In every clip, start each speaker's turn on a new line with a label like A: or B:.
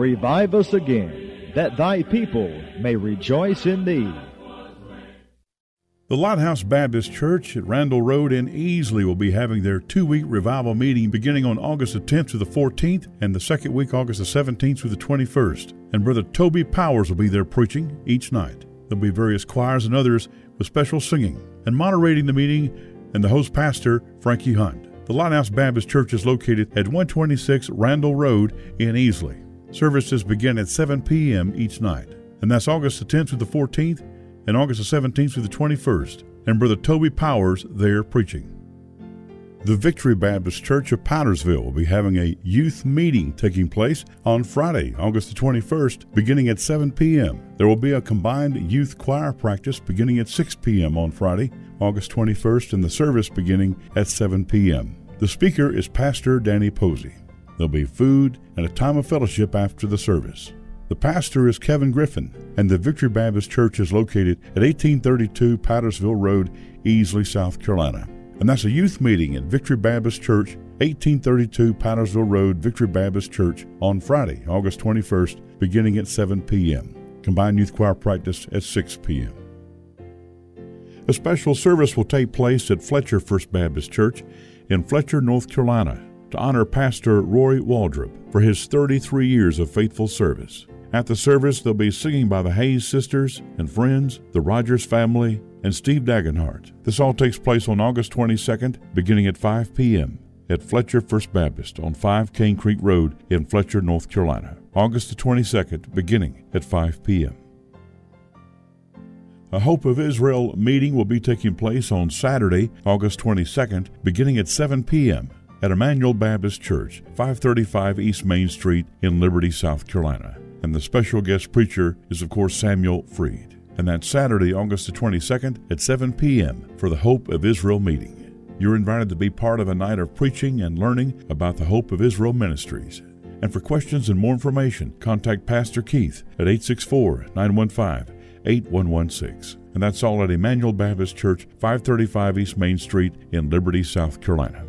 A: Revive us again, that thy people may rejoice in thee.
B: The Lighthouse Baptist Church at Randall Road in Easley will be having their 2-week revival meeting beginning on August the 10th through the 14th and the second week August the 17th through the 21st. And Brother Toby Powers will be there preaching each night. There'll be various choirs and others with special singing. And moderating the meeting and the host pastor, Frankie Hunt. The Lighthouse Baptist Church is located at 126 Randall Road in Easley. Services begin at 7 p.m. each night. And that's August the 10th through the 14th and August the 17th through the 21st, and Brother Toby Powers there preaching. The Victory Baptist Church of Powdersville will be having a youth meeting taking place on Friday, August the 21st, beginning at 7 p.m. There will be a combined youth choir practice beginning at 6 p.m. on Friday, August 21st, and the service beginning at 7 p.m. The speaker is Pastor Danny Posey. There'll be food and a time of fellowship after the service. The pastor is Kevin Griffin, and the Victory Baptist Church is located at 1832 Powdersville Road, Easley, South Carolina. And that's a youth meeting at Victory Baptist Church, 1832 Powdersville Road, Victory Baptist Church, on Friday, August 21st, beginning at 7 p.m. Combined youth choir practice at 6 p.m. A special service will take place at Fletcher First Baptist Church in Fletcher, North Carolina, to honor Pastor Roy Waldrop for his 33 years of faithful service. At the service, they'll be singing by the Hayes Sisters and Friends, the Rogers family, and Steve Dagenhart. This all takes place on August 22nd, beginning at 5 p.m. at Fletcher First Baptist on 5 Cane Creek Road in Fletcher, North Carolina. August the 22nd, beginning at 5 p.m. A Hope of Israel meeting will be taking place on Saturday, August 22nd, beginning at 7 p.m. at Emmanuel Baptist Church, 535 East Main Street in Liberty, South Carolina. And the special guest preacher is, of course, Samuel Freed. And that's Saturday, August the 22nd at 7 p.m. for the Hope of Israel meeting. You're invited to be part of a night of preaching and learning about the Hope of Israel ministries. And for questions and more information, contact Pastor Keith at 864-915-8116. And that's all at Emmanuel Baptist Church, 535 East Main Street in Liberty, South Carolina.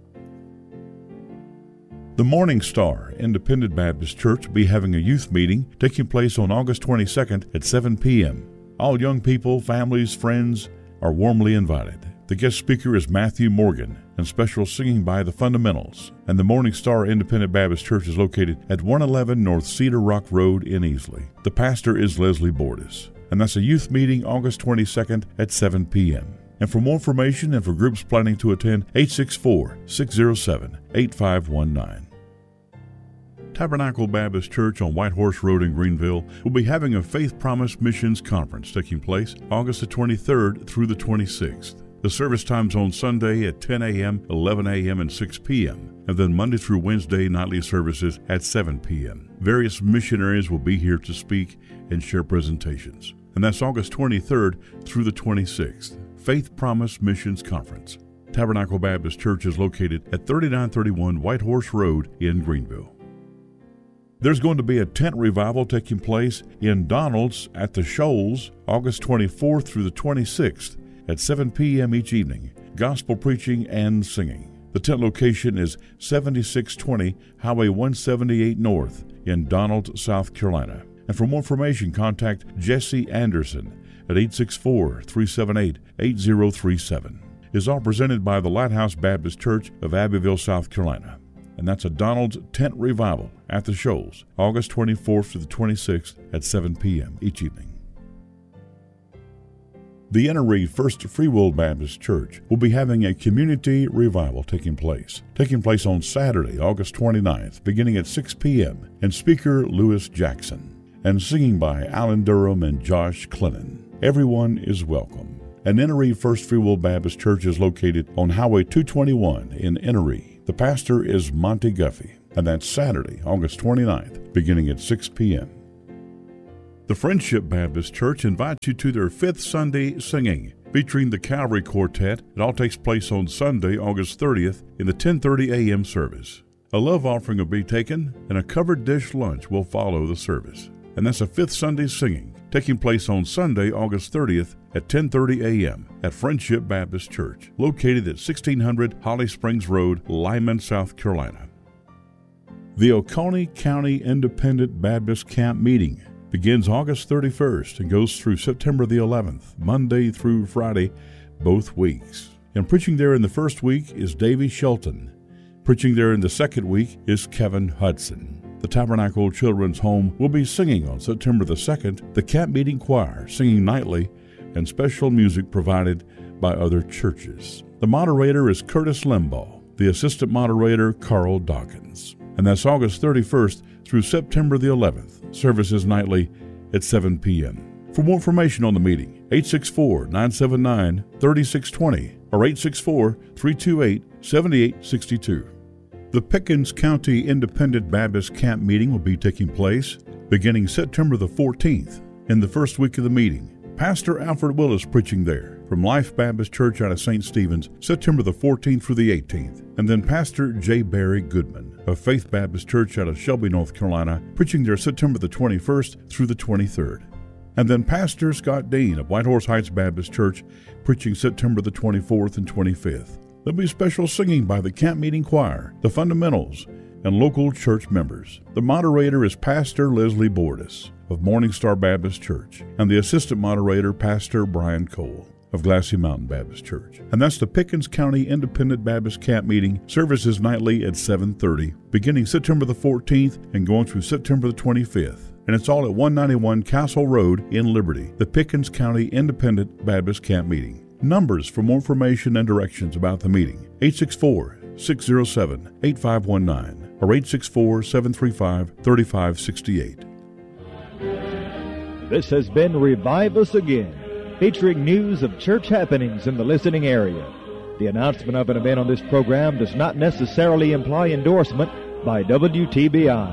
B: The Morning Star Independent Baptist Church will be having a youth meeting taking place on August 22nd at 7 p.m. All young people, families, friends are warmly invited. The guest speaker is Matthew Morgan, and special singing by the Fundamentals. And the Morning Star Independent Baptist Church is located at 111 North Cedar Rock Road in Easley. The pastor is Leslie Bordis. And that's a youth meeting August 22nd at 7 p.m. And for more information and for groups planning to attend, 864-607-8519. Tabernacle Baptist Church on Whitehorse Road in Greenville will be having a Faith Promise Missions Conference taking place August the 23rd through the 26th. The service times on Sunday at 10 a.m., 11 a.m., and 6 p.m., and then Monday through Wednesday nightly services at 7 p.m. Various missionaries will be here to speak and share presentations. And that's August 23rd through the 26th. Faith Promise Missions Conference. Tabernacle Baptist Church is located at 3931 Whitehorse Road in Greenville. There's going to be a tent revival taking place in Donald's at the Shoals August 24th through the 26th at 7 p.m. each evening. Gospel preaching and singing. The tent location is 7620 Highway 178 North in Donald, South Carolina. And for more information, contact Jesse Anderson at 864-378-8037. It's all presented by the Lighthouse Baptist Church of Abbeville, South Carolina. And that's a Donald's Tent Revival at the Shoals, August 24th to the 26th at 7 p.m. each evening. The Ennery First Free Will Baptist Church will be having a community revival taking place on Saturday, August 29th, beginning at 6 p.m., and speaker Lewis Jackson, and singing by Alan Durham and Josh Clennon. Everyone is welcome. And Ennery First Free Will Baptist Church is located on Highway 221 in Ennery. The pastor is Monty Guffey, and that's Saturday, August 29th, beginning at 6 p.m. The Friendship Baptist Church invites you to their 5th Sunday singing, featuring the Calvary Quartet. It all takes place on Sunday, August 30th, in the 10:30 a.m. service. A love offering will be taken, and a covered dish lunch will follow the service. And that's a 5th Sunday singing, taking place on Sunday, August 30th at 10:30 a.m. at Friendship Baptist Church, located at 1600 Holly Springs Road, Lyman, South Carolina. The Oconee County Independent Baptist Camp Meeting begins August 31st and goes through September the 11th, Monday through Friday, both weeks. And preaching there in the first week is Davy Shelton. Preaching there in the second week is Kevin Hudson. The Tabernacle Children's Home will be singing on September the 2nd, the Camp Meeting Choir singing nightly, and special music provided by other churches. The moderator is Curtis Limbaugh, the assistant moderator Carl Dawkins. And that's August 31st through September the 11th. Services nightly at 7 p.m. For more information on the meeting, 864-979-3620 or 864-328-7862. The Pickens County Independent Baptist Camp Meeting will be taking place beginning September the 14th. In the first week of the meeting, Pastor Alfred Willis preaching there from Life Baptist Church out of St. Stephen's, September the 14th through the 18th. And then Pastor J. Barry Goodman of Faith Baptist Church out of Shelby, North Carolina, preaching there September the 21st through the 23rd. And then Pastor Scott Dean of Whitehorse Heights Baptist Church, preaching September the 24th and 25th. There'll be special singing by the Camp Meeting Choir, the Fundamentals, and local church members. The moderator is Pastor Leslie Bordis of Morning Star Baptist Church, and the assistant moderator, Pastor Brian Cole of Glassy Mountain Baptist Church. And that's the Pickens County Independent Baptist Camp Meeting. Services nightly at 7:30, beginning September the 14th and going through September the 25th. And it's all at 191 Castle Road in Liberty, the Pickens County Independent Baptist Camp Meeting. Numbers for more information and directions about the meeting, 864-607-8519 or 864-735-3568.
A: This has been Revive Us Again, featuring news of church happenings in the listening area. The announcement of an event on this program does not necessarily imply endorsement by WTBI.